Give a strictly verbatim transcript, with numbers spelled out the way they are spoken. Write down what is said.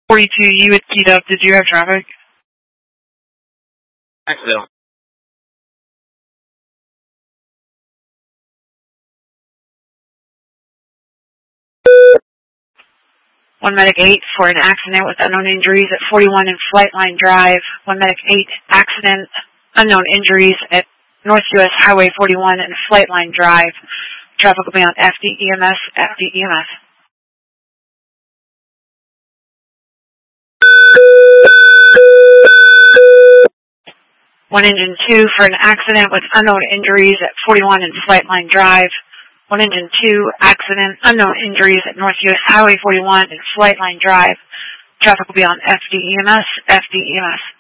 forty-two, you had keyed up. Did you have traffic? Accident. One Medic eight for an accident with unknown injuries at forty-one and Flightline Drive. One Medic eight, accident, unknown injuries at North U S Highway forty-one and Flightline Drive. Traffic will be on F D E M S, F D E M S. One Engine two for an accident with unknown injuries at forty-one and Flightline Drive. One Engine two, accident, unknown injuries at North U S Highway forty-one and Flightline Drive. Traffic will be on F D E M S, F D E M S.